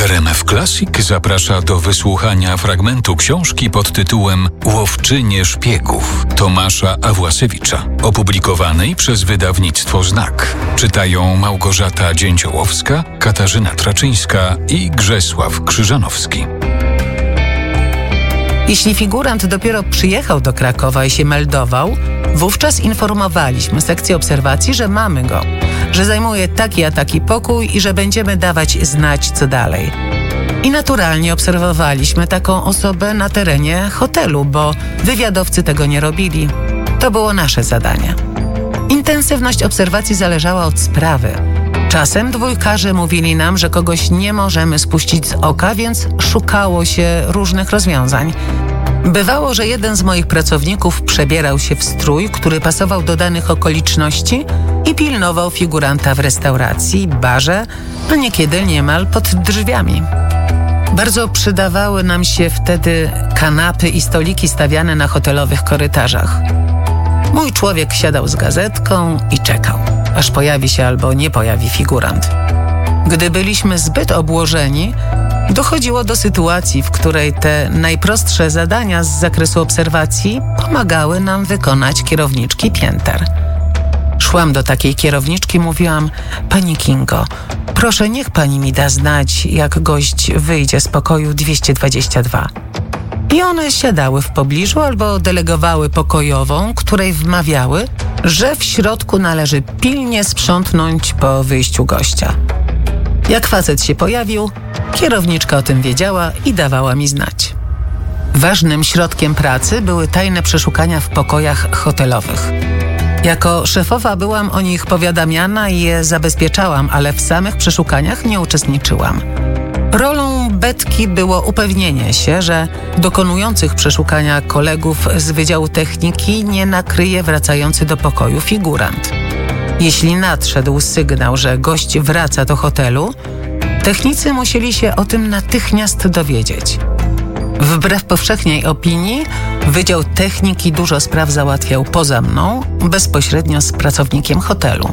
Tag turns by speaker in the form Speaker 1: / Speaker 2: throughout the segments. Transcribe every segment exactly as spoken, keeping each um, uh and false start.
Speaker 1: R M F Classic zaprasza do wysłuchania fragmentu książki pod tytułem Łowczynie szpiegów Tomasza Awłasiewicza, opublikowanej przez wydawnictwo Znak. Czytają Małgorzata Dzięciołowska, Katarzyna Traczyńska i Grzesław Krzyżanowski.
Speaker 2: Jeśli figurant dopiero przyjechał do Krakowa i się meldował, wówczas informowaliśmy sekcję obserwacji, że mamy go, że zajmuje taki a taki pokój i że będziemy dawać znać, co dalej. I naturalnie obserwowaliśmy taką osobę na terenie hotelu, bo wywiadowcy tego nie robili. To było nasze zadanie. Intensywność obserwacji zależała od sprawy. Czasem dwójkarze mówili nam, że kogoś nie możemy spuścić z oka, więc szukało się różnych rozwiązań. Bywało, że jeden z moich pracowników przebierał się w strój, który pasował do danych okoliczności i pilnował figuranta w restauracji, barze, a niekiedy niemal pod drzwiami. Bardzo przydawały nam się wtedy kanapy i stoliki stawiane na hotelowych korytarzach. Mój człowiek siadał z gazetką i czekał, aż pojawi się albo nie pojawi figurant. Gdy byliśmy zbyt obłożeni, dochodziło do sytuacji, w której te najprostsze zadania z zakresu obserwacji pomagały nam wykonać kierowniczki pięter. Szłam do takiej kierowniczki, mówiłam: pani Kingo, proszę, niech pani mi da znać, jak gość wyjdzie z pokoju dwieście dwadzieścia dwa. I one siadały w pobliżu albo delegowały pokojową, której wmawiały, że w środku należy pilnie sprzątnąć po wyjściu gościa. Jak facet się pojawił, kierowniczka o tym wiedziała i dawała mi znać. Ważnym środkiem pracy były tajne przeszukania w pokojach hotelowych. Jako szefowa byłam o nich powiadamiana i je zabezpieczałam, ale w samych przeszukaniach nie uczestniczyłam. Rolą Betki było upewnienie się, że dokonujących przeszukania kolegów z Wydziału Techniki nie nakryje wracający do pokoju figurant. Jeśli nadszedł sygnał, że gość wraca do hotelu, technicy musieli się o tym natychmiast dowiedzieć. Wbrew powszechnej opinii, Wydział Techniki dużo spraw załatwiał poza mną, bezpośrednio z pracownikiem hotelu.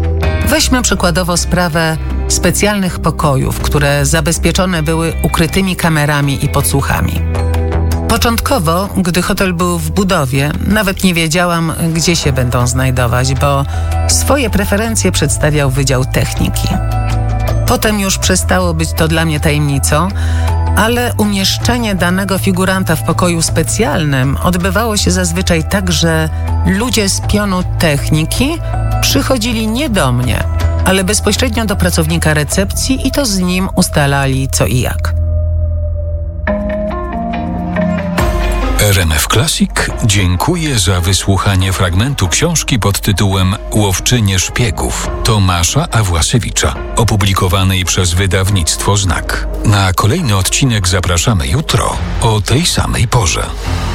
Speaker 2: Weźmy przykładowo sprawę specjalnych pokojów, które zabezpieczone były ukrytymi kamerami i podsłuchami. Początkowo, gdy hotel był w budowie, nawet nie wiedziałam, gdzie się będą znajdować, bo swoje preferencje przedstawiał Wydział Techniki. Potem już przestało być to dla mnie tajemnicą, ale umieszczenie danego figuranta w pokoju specjalnym odbywało się zazwyczaj tak, że ludzie z pionu techniki przychodzili nie do mnie, ale bezpośrednio do pracownika recepcji i to z nim ustalali co i jak.
Speaker 1: R M F Classic dziękuję za wysłuchanie fragmentu książki pod tytułem Łowczynie szpiegów Tomasza Awłasiewicza, opublikowanej przez wydawnictwo Znak. Na kolejny odcinek zapraszamy jutro o tej samej porze.